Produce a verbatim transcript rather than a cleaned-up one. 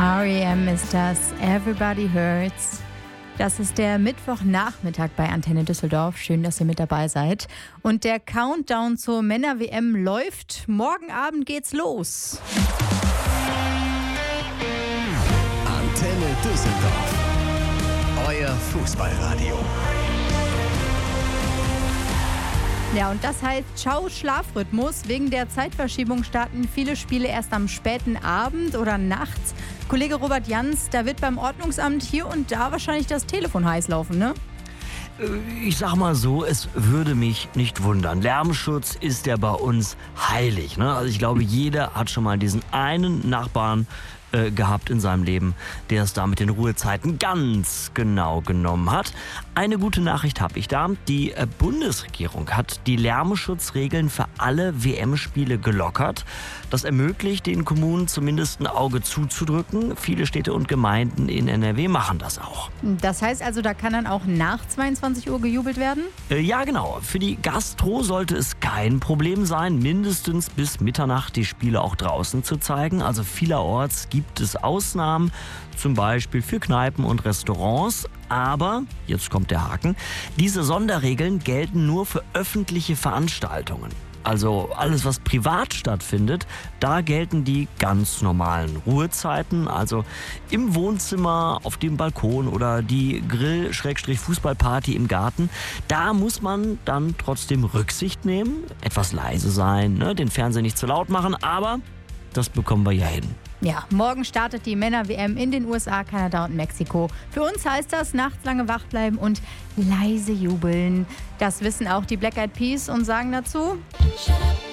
R E M ist das, Everybody Hurts. Das ist der Mittwochnachmittag bei Antenne Düsseldorf. Schön, dass ihr mit dabei seid. Und der Countdown zur Männer-W M läuft. Morgen Abend geht's los. Antenne Düsseldorf. Euer Fußballradio. Ja, und das heißt, ciao Schlafrhythmus. Wegen der Zeitverschiebung starten viele Spiele erst am späten Abend oder nachts. Kollege Robert Jans, da wird beim Ordnungsamt hier und da wahrscheinlich das Telefon heiß laufen, ne? Ich sag mal so, es würde mich nicht wundern. Lärmschutz ist ja bei uns heilig, ne? Also ich glaube, jeder hat schon mal diesen einen Nachbarn äh, gehabt in seinem Leben, der es da mit den Ruhezeiten ganz genau genommen hat. Eine gute Nachricht habe ich da. Die äh, Bundesregierung hat die Lärmschutzregeln für alle W M-Spiele gelockert. Das ermöglicht den Kommunen zumindest ein Auge zuzudrücken. Viele Städte und Gemeinden in N R W machen das auch. Das heißt also, da kann dann auch nach zweiundzwanzig Uhr gejubelt werden? Äh, ja, genau. Für die Gastro sollte es kein Problem sein, mindestens bis Mitternacht die Spiele auch draußen zu zeigen. Also vielerorts gibt es Ausnahmen, zum Beispiel für Kneipen und Restaurants. Aber, jetzt kommt der Haken, diese Sonderregeln gelten nur für öffentliche Veranstaltungen. Also alles, was privat stattfindet, da gelten die ganz normalen Ruhezeiten. Also im Wohnzimmer, auf dem Balkon oder die Grill-Fußballparty im Garten. Da muss man dann trotzdem Rücksicht nehmen, etwas leise sein, ne, den Fernseher nicht zu laut machen, aber das bekommen wir ja hin. Ja, morgen startet die Männer-W M in den U S A, Kanada und Mexiko. Für uns heißt das, nachts lange wach bleiben und leise jubeln. Das wissen auch die Black Eyed Peas und sagen dazu: